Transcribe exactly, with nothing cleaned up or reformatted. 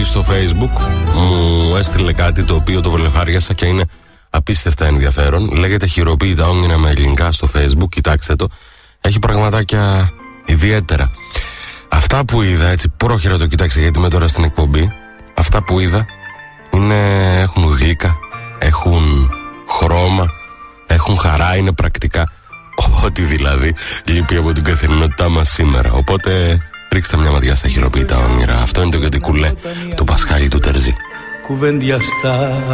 Στο Facebook μου έστειλε κάτι το οποίο το βολεχάριασα και είναι απίστευτα ενδιαφέρον. Λέγεται Χειροποίητα όνειρα με ελληνικά στο Facebook. Κοιτάξτε το. Έχει πραγματάκια ιδιαίτερα. Αυτά που είδα, έτσι πρόχειρα το κοιτάξτε γιατί είμαι τώρα στην εκπομπή. Αυτά που είδα είναι, έχουν γλύκα, έχουν χρώμα, έχουν χαρά, είναι πρακτικά ό,τι δηλαδή λείπει από την καθημερινότητά μας σήμερα. Οπότε ρίξτε μια ματιά στα χειροποίητα όνειρα. Αυτό είναι το γιατί κουλέ του Πασχάλη του Τερζή.